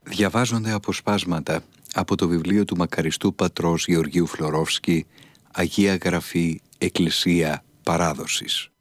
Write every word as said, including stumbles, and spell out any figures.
Διαβάζονται αποσπάσματα από το βιβλίο του μακαριστού πατρός Γεωργίου Φλωρόφσκι «Αγία Γραφή, Εκκλησία, Παράδοσης».